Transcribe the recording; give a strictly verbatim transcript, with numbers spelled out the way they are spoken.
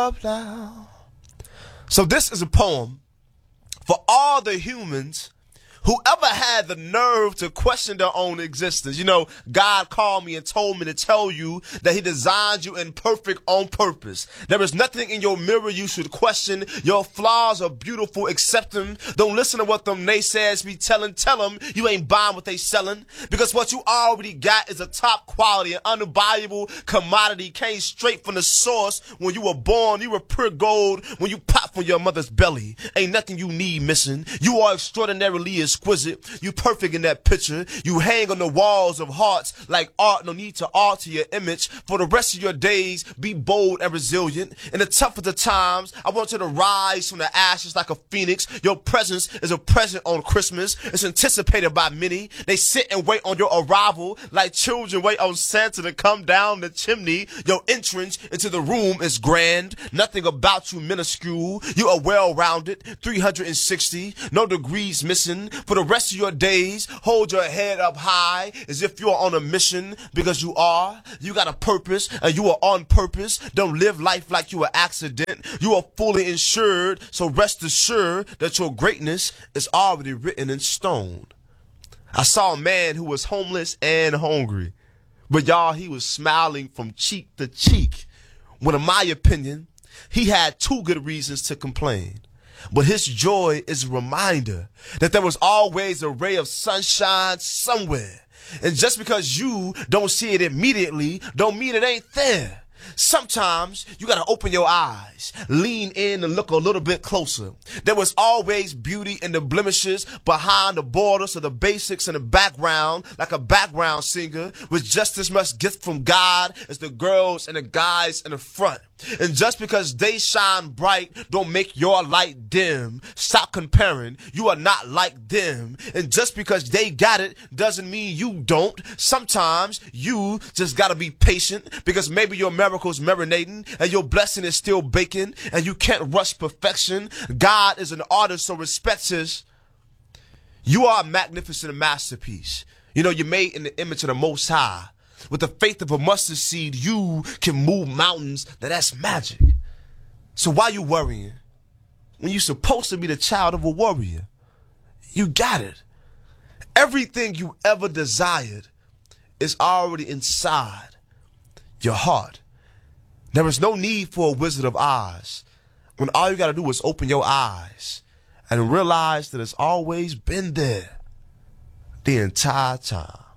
up now. So this is a poem for all the humans who ever had the nerve to question their own existence. You know, God called me and told me to tell you that he designed you in perfect on purpose. There is nothing in your mirror you should question. Your flaws are beautiful, accept them. Don't listen to what them naysayers be telling. Tell them you ain't buying what they selling. Because what you already got is a top quality and unavailable commodity. Came straight from the source. When you were born, you were pure gold. When you pop from your mother's belly, ain't nothing you need missing. You are extraordinarily exquisite. You perfect in that picture. You hang on the walls of hearts like art. No need to alter your image. For the rest of your days, be bold and resilient. In the toughest of times, I want you to rise from the ashes like a phoenix. Your presence is a present on Christmas. It's anticipated by many. They sit and wait on your arrival like children wait on Santa to come down the chimney. Your entrance into the room is grand. Nothing about you minuscule. You are well-rounded. three hundred sixty. No degrees missing. For the rest of your days, hold your head up high as if you are on a mission, because you are. You got a purpose and you are on purpose. Don't live life like you are accident. You are fully insured, so rest assured that your greatness is already written in stone. I saw a man who was homeless and hungry, but y'all, he was smiling from cheek to cheek. When in my opinion, he had two good reasons to complain. But his joy is a reminder that there was always a ray of sunshine somewhere. And just because you don't see it immediately, don't mean it ain't there. Sometimes you gotta open your eyes, lean in and look a little bit closer. There was always beauty in the blemishes behind the borders of the basics in the background, like a background singer with just as much gift from God as the girls and the guys in the front. And just because they shine bright don't make your light dim. Stop comparing. You are not like them. And just because they got it doesn't mean you don't. Sometimes you just gotta be patient, because maybe your miracle's marinating and your blessing is still baking and you can't rush perfection. God is an artist, so respect his. You are a magnificent masterpiece. You know, you're made in the image of the Most High. With the faith of a mustard seed, you can move mountains. Now that's magic. So why you worrying when you're supposed to be the child of a warrior? You got it. Everything you ever desired is already inside your heart. There is no need for a Wizard of Oz when all you got to do is open your eyes and realize that it's always been there the entire time.